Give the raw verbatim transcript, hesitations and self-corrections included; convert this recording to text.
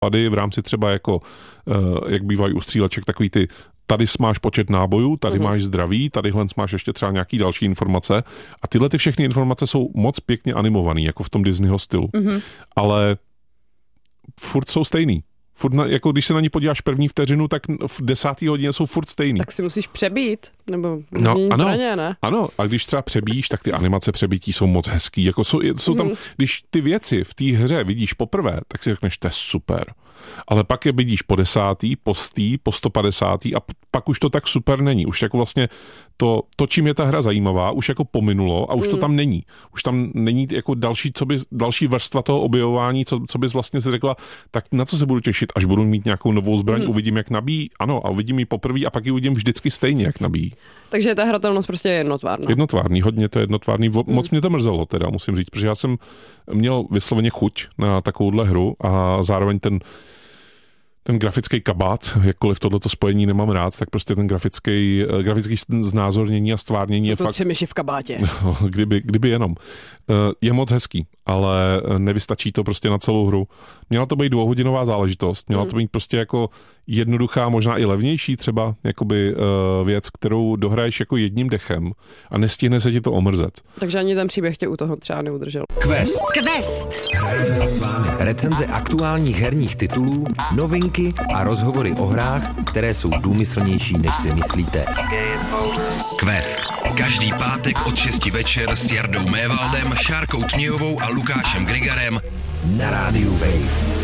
pady v rámci třeba jako, jak bývají u stříleček, takový ty tady máš počet nábojů, tady uh-huh. máš zdraví, tadyhle máš ještě třeba nějaký další informace a tyhle ty všechny informace jsou moc pěkně animovaný, jako v tom Disneyho stylu. Uh-huh. Ale furt jsou stejný. Furt na, jako když se na ní podíváš první vteřinu, tak v desátý hodině jsou furt stejný. Tak si musíš přebít, nebo no, ano, zbraně, ne? Ano, a když třeba přebíjíš, tak ty animace přebítí jsou moc hezký. Jako jsou, jsou tam, mm. když ty věci v té hře vidíš poprvé, tak si řekneš, to je super. Ale pak je vidíš po desátý, po stý, po sto padesátý a pak už to tak super není. Už jako vlastně to, to čím je ta hra zajímavá, už jako pominulo a už mm. to tam není. Už tam není jako další, co by, další vrstva toho objevování, co, co bys vlastně si řekla, tak na co se budu těšit, až budu mít nějakou novou zbraň, mm. uvidím, jak nabíjí. Ano, a uvidím ji poprvé a pak ji uvidím vždycky stejně, jak nabíjí. Takže ta hratelnost prostě je jednotvárná. Jednotvárný, hodně to je jednotvárný. Mm. Moc mě to mrzelo teda, musím říct, protože já jsem měl vysloveně chuť na takovouhle hru a zároveň ten ten grafický kabát, jakkoliv tohleto spojení nemám rád, tak prostě ten grafický, grafický znázornění a stvárnění jsou je to fakt... tři myši v kabátě. No, kdyby, kdyby jenom. Je moc hezký, ale nevystačí to prostě na celou hru. Měla to být dvouhodinová záležitost, měla to být prostě jako jednoduchá, možná i levnější třeba jakoby uh, věc, kterou dohraješ jako jedním dechem a nestihne se ti to omrzet. Takže ani ten příběh tě u toho třeba neudržel. Quest. Quest. Hrajeme si s vámi. Recenze aktuálních herních titulů, novinky a rozhovory o hrách, které jsou důmyslnější, než si myslíte. Quest. Každý pátek od šesti večer s Jardou Mévaldem, Šárkou Tmějovou a Lukášem Grigarem na rádiu Wave.